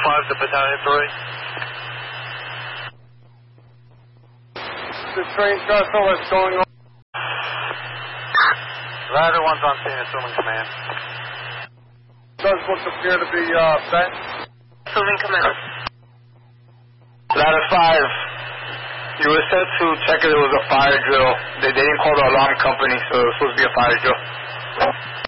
5 to Battalion 3. The train trestle that's going on. Ladder 1's on scene, assuming command. Does look appear to be bent. Assuming command. Ladder 5, you were said to check if it was a fire drill. They didn't call the alarm company, so it was supposed to be a fire drill.